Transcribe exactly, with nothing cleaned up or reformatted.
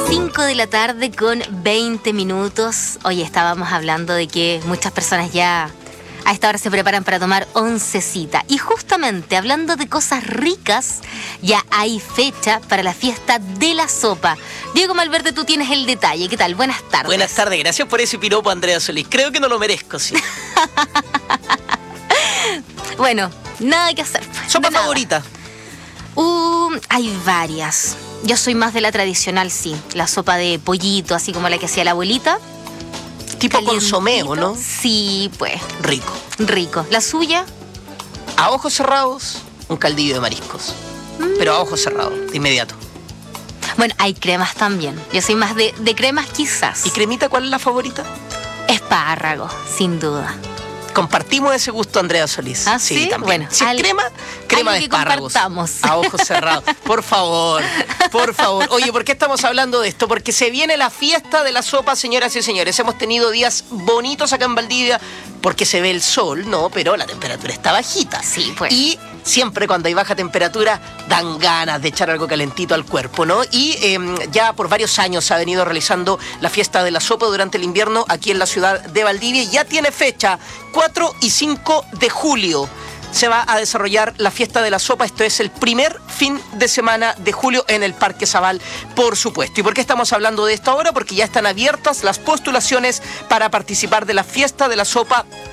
cinco de la tarde con veinte minutos. Hoy estábamos hablando de que muchas personas ya a esta hora se preparan para tomar oncecita. Y justamente hablando de cosas ricas, ya hay fecha para la fiesta de la sopa. Diego Malverde, tú tienes el detalle. ¿Qué tal? Buenas tardes. Buenas tardes. Gracias por ese piropo, Andrea Solís. Creo que no lo merezco, sí. Bueno, nada que hacer. Pues, ¿Sopa favorita? Uh, hay varias. Yo soy más de la tradicional, sí. La sopa de pollito, así como la que hacía la abuelita. Tipo consomé, ¿o no? Sí, pues. Rico. Rico. ¿La suya? A ojos cerrados, un caldillo de mariscos. Mm. Pero a ojos cerrados, de inmediato. Bueno, hay cremas también. Yo soy más de, de cremas quizás. ¿Y cremita cuál es la favorita? Espárrago, sin duda. Compartimos ese gusto, Andrea Solís. ¿Ah, sí? Sí, también. Bueno, si es al, crema, crema de espárragos. A ojos cerrados. Por favor, por favor. Oye, ¿por qué estamos hablando de esto? Porque se viene la fiesta de la sopa, señoras y señores. Hemos tenido días bonitos acá en Valdivia porque se ve el sol, ¿no? Pero la temperatura está bajita. Sí, pues. Y siempre cuando hay baja temperatura dan ganas de echar algo calentito al cuerpo, ¿no? Y eh, ya por varios años se ha venido realizando la fiesta de la sopa durante el invierno aquí en la ciudad de Valdivia. Ya tiene fecha, cuatro y cinco de julio. Se va a desarrollar la fiesta de la sopa. Esto es el primer fin de semana de julio en el Parque Zabal, por supuesto. ¿Y por qué estamos hablando de esto ahora? Porque ya están abiertas las postulaciones para participar de la fiesta de la sopa